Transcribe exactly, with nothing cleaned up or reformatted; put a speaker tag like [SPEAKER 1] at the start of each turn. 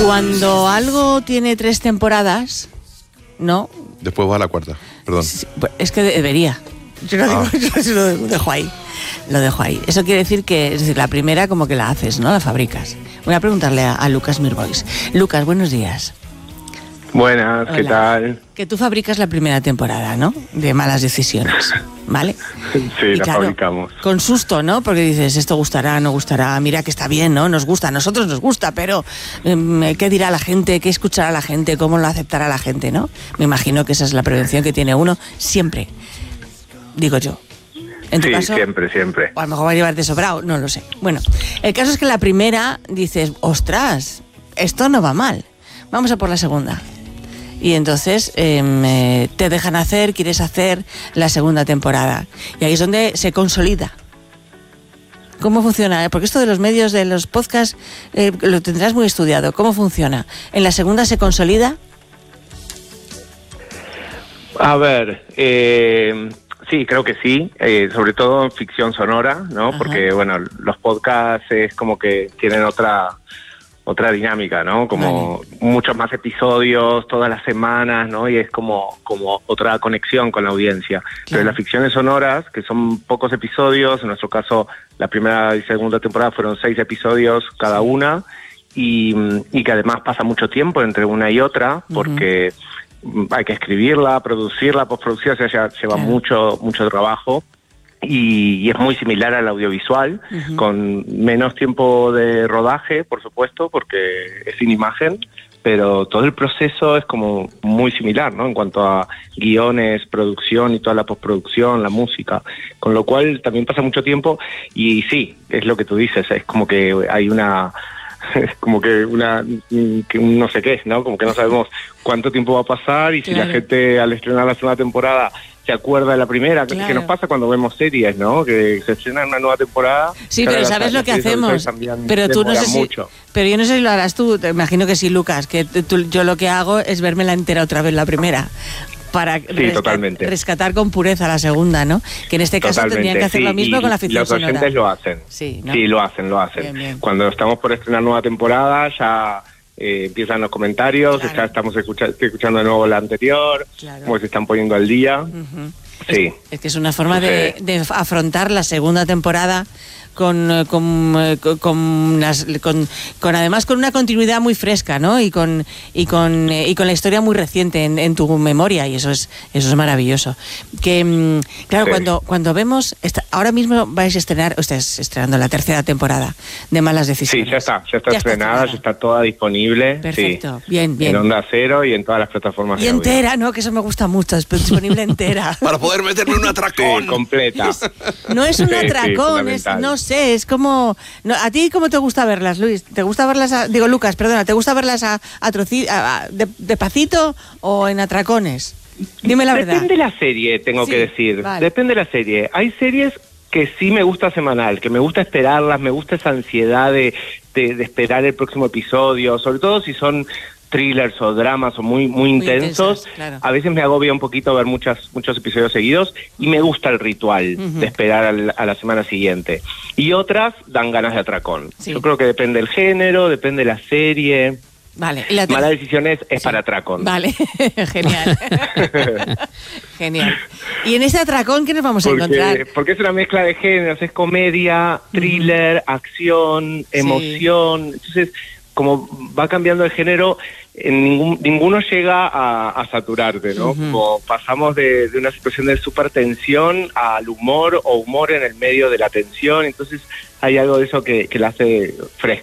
[SPEAKER 1] Cuando algo tiene tres temporadas, ¿no?
[SPEAKER 2] Después va a la cuarta, perdón.
[SPEAKER 1] Sí, es que debería. Yo lo,
[SPEAKER 2] Ah.
[SPEAKER 1] digo, yo lo dejo ahí. Lo dejo ahí. Eso quiere decir que, es decir, la primera como que la haces, ¿no? La fabricas. Voy a preguntarle a, a Lucas Mirbois. Lucas, buenos días.
[SPEAKER 3] Buenas,
[SPEAKER 1] Hola.
[SPEAKER 3] ¿qué tal?
[SPEAKER 1] Que tú fabricas la primera temporada, ¿no? De Malas Decisiones, ¿vale?
[SPEAKER 3] Sí,
[SPEAKER 1] Y
[SPEAKER 3] la
[SPEAKER 1] claro,
[SPEAKER 3] fabricamos.
[SPEAKER 1] con susto, ¿no? Porque dices, esto gustará, no gustará, mira que está bien, ¿no? Nos gusta, a nosotros nos gusta, pero eh, ¿qué dirá la gente? ¿Qué escuchará la gente? ¿Cómo lo aceptará la gente, no? Me imagino que esa es la prevención que tiene uno siempre, digo yo. En tu
[SPEAKER 3] Sí,
[SPEAKER 1] caso,
[SPEAKER 3] siempre, siempre.
[SPEAKER 1] o a lo mejor va a llevarte sobrado, no lo sé. Bueno, el caso es que la primera dices, ostras, esto no va mal, vamos a por la segunda. Y entonces eh, te dejan hacer, quieres hacer la segunda temporada. Y ahí es donde se consolida. ¿Cómo funciona? Porque esto de los medios, de los podcasts, eh, lo tendrás muy estudiado. ¿Cómo funciona? ¿En la segunda se consolida?
[SPEAKER 3] A ver, eh, sí, creo que sí, eh, sobre todo en ficción sonora, ¿no?
[SPEAKER 1] Ajá.
[SPEAKER 3] Porque, bueno, los podcasts es como que tienen otra otra dinámica, ¿no? Como
[SPEAKER 1] Vale.
[SPEAKER 3] muchos más episodios todas las semanas, ¿no? Y es como, como otra conexión con la audiencia.
[SPEAKER 1] Claro.
[SPEAKER 3] Pero las ficciones sonoras, que son pocos episodios, en nuestro caso la primera y segunda temporada fueron seis episodios cada una, y, y que además pasa mucho tiempo entre una y otra, porque uh-huh. hay que escribirla, producirla, postproducirla, o sea, ya lleva
[SPEAKER 1] Claro.
[SPEAKER 3] mucho, mucho trabajo. Y, y es muy similar al audiovisual,
[SPEAKER 1] Uh-huh.
[SPEAKER 3] con menos tiempo de rodaje, por supuesto, porque es sin imagen, pero todo el proceso es como muy similar, ¿no? En cuanto a guiones, producción y toda la postproducción, la música, con lo cual también pasa mucho tiempo y sí, es lo que tú dices, es como que hay una... es como que una que un no sé qué, ¿no? Como que no sabemos cuánto tiempo va a pasar y si
[SPEAKER 1] Claro.
[SPEAKER 3] la gente al estrenar la segunda temporada se acuerda de la primera, que,
[SPEAKER 1] Claro.
[SPEAKER 3] que nos pasa cuando vemos series, ¿no? Que se estrena una nueva temporada.
[SPEAKER 1] Sí,
[SPEAKER 3] claro,
[SPEAKER 1] pero
[SPEAKER 3] las-
[SPEAKER 1] ¿sabes lo
[SPEAKER 3] las
[SPEAKER 1] que
[SPEAKER 3] series
[SPEAKER 1] hacemos?
[SPEAKER 3] audiovisuales también
[SPEAKER 1] Pero tú no
[SPEAKER 3] demoran
[SPEAKER 1] sé si...
[SPEAKER 3] mucho.
[SPEAKER 1] Pero yo no sé si lo harás tú, te imagino que sí, Lucas, que tú- yo lo que hago es verme la entera otra vez, la primera, para resca-
[SPEAKER 3] totalmente.
[SPEAKER 1] rescatar con pureza la segunda, ¿no? Que en este caso
[SPEAKER 3] Totalmente,
[SPEAKER 1] tendrían que hacer
[SPEAKER 3] sí,
[SPEAKER 1] lo mismo
[SPEAKER 3] y
[SPEAKER 1] con la ficción
[SPEAKER 3] los oyentes
[SPEAKER 1] sonora.
[SPEAKER 3] lo hacen.
[SPEAKER 1] Sí, ¿no?
[SPEAKER 3] Sí, lo hacen, lo hacen.
[SPEAKER 1] Bien, bien.
[SPEAKER 3] Cuando estamos por estrenar nueva temporada, ya eh, empiezan los comentarios,
[SPEAKER 1] Claro.
[SPEAKER 3] ya estamos escucha- estoy escuchando de nuevo la anterior,
[SPEAKER 1] Claro.
[SPEAKER 3] como se están poniendo al día.
[SPEAKER 1] Ujú.
[SPEAKER 3] Sí.
[SPEAKER 1] Es que es una forma de,
[SPEAKER 3] Sí.
[SPEAKER 1] de afrontar la segunda temporada con eh, con, eh, con, con las- con- con además con una continuidad muy fresca, ¿no? Y con y con eh, y con la historia muy reciente en, en tu memoria, y eso es eso es maravilloso. Que mm, claro,
[SPEAKER 3] Sí.
[SPEAKER 1] cuando cuando vemos esta- ahora mismo vais a estrenar, estás estrenando la tercera temporada de Malas Decisiones.
[SPEAKER 3] Sí, ya está, ya está
[SPEAKER 1] Ya está
[SPEAKER 3] estrenada,
[SPEAKER 1] estrenada.
[SPEAKER 3] ya está toda disponible.
[SPEAKER 1] Perfecto,
[SPEAKER 3] sí.
[SPEAKER 1] bien, bien.
[SPEAKER 3] En Onda Cero y en todas las plataformas
[SPEAKER 1] Y
[SPEAKER 3] de audio.
[SPEAKER 1] entera, ¿no? Que eso me gusta mucho, es disponible entera.
[SPEAKER 2] Para poder meterle un atracón.
[SPEAKER 3] Sí, completa.
[SPEAKER 1] No es un
[SPEAKER 3] Sí, sí,
[SPEAKER 1] atracón, es,
[SPEAKER 3] fundamental.
[SPEAKER 1] no sé, es como... no, ¿a ti cómo te gusta verlas, Luis? ¿Te gusta verlas, a- digo, Lucas, perdona, ¿te gusta verlas a, a troci- a- a- de, despacito o en atracones? Dime la verdad.
[SPEAKER 3] Depende de la serie, tengo
[SPEAKER 1] Sí,
[SPEAKER 3] que decir.
[SPEAKER 1] vale.
[SPEAKER 3] Depende de la serie. Hay series que sí me gusta semanal, que me gusta esperarlas, me gusta esa ansiedad de, de, de esperar el próximo episodio, sobre todo si son thrillers o dramas o muy muy,
[SPEAKER 1] Muy
[SPEAKER 3] intensos.
[SPEAKER 1] intensas, claro.
[SPEAKER 3] A veces me agobia un poquito ver muchas, muchos episodios seguidos y me gusta el ritual
[SPEAKER 1] Ujú.
[SPEAKER 3] de esperar al- a la semana siguiente. Y otras dan ganas de atracón.
[SPEAKER 1] Sí.
[SPEAKER 3] Yo creo que depende del género, depende de la serie.
[SPEAKER 1] Vale. y la ter-
[SPEAKER 3] Malas Decisiones es
[SPEAKER 1] Sí.
[SPEAKER 3] para atracón.
[SPEAKER 1] Vale, genial. Genial. Y en ese atracón, ¿qué nos vamos a
[SPEAKER 3] Porque,
[SPEAKER 1] encontrar?
[SPEAKER 3] porque es una mezcla de géneros, es comedia, thriller, acción, emoción. Entonces, como va cambiando el género, en ningún, ninguno llega a, a saturarte, ¿no?
[SPEAKER 1] Ujú.
[SPEAKER 3] Como pasamos de, de una situación de súper tensión al humor o humor en el medio de la tensión. Entonces, hay algo de eso que, que la hace fresca.